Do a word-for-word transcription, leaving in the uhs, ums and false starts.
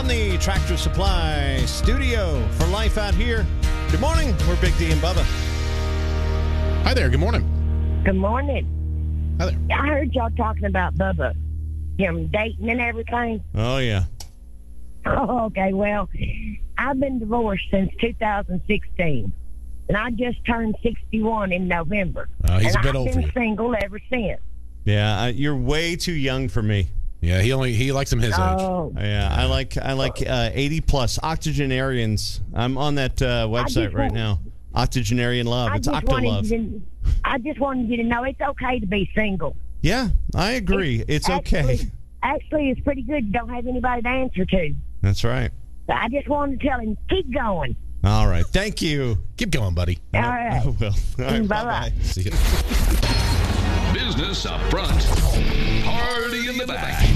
the Tractor Supply studio for Life Out Here. Good morning. We're Big D and Bubba. Hi there. Good morning. Good morning. Hi there. I heard y'all talking about Bubba, him dating and everything. Oh, yeah. Oh, okay. Well, I've been divorced since two thousand sixteen, and I just turned sixty-one in November. Uh, he's and a bit I've old for been you. single ever since. Yeah, I, you're way too young for me. Yeah, he only he likes him his age. Oh, Yeah, I like I like uh, eighty plus octogenarians. I'm on that uh, website just right want- now. Octogenarian love. I It's just wanted Octolove. you to, I just wanted you to know it's okay to be single. Yeah, I agree. It's okay. Actually, actually, it's pretty good. You don't have anybody to answer to. That's right. So I just wanted to tell him, keep going. All right. Thank you. Keep going, buddy. All right. I will. All right, Bye-bye. See ya. Business up front, party in the back.